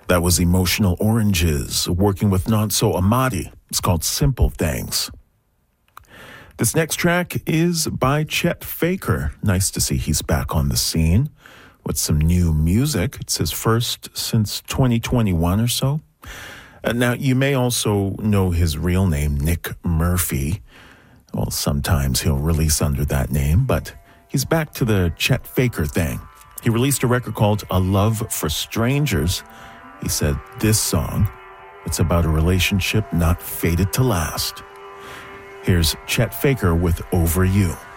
That was Emotional Oranges, working with Nonso Amadi. It's called Simple Things. This next track is by Chet Faker. Nice to see he's back on the scene with some new music. It's his first since 2021 or so. Now, you may also know his real name, Nick Murphy. Well, sometimes he'll release under that name, but he's back to the Chet Faker thing. He released a record called A Love for Strangers. He said this song, it's about a relationship not fated to last. Here's Chet Faker with Over You.